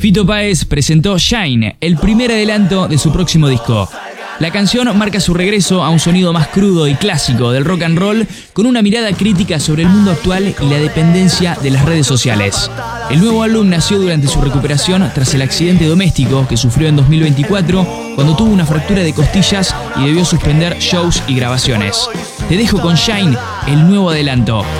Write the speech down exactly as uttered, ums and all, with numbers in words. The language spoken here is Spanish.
Fito Páez presentó Shine, el primer adelanto de su próximo disco. La canción marca su regreso a un sonido más crudo y clásico del rock and roll, con una mirada crítica sobre el mundo actual y la dependencia de las redes sociales. El nuevo álbum nació durante su recuperación tras el accidente doméstico que sufrió en dos mil veinticuatro, cuando tuvo una fractura de costillas y debió suspender shows y grabaciones. Te dejo con Shine, el nuevo adelanto.